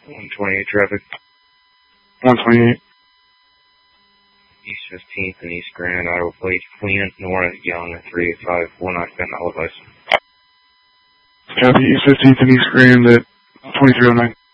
128 traffic. 128. East 15th and East Grand, Iowa plate, Flint, North, Young, 38549, Fentanyl advice. Copy, East 15th and East Grand at 2309.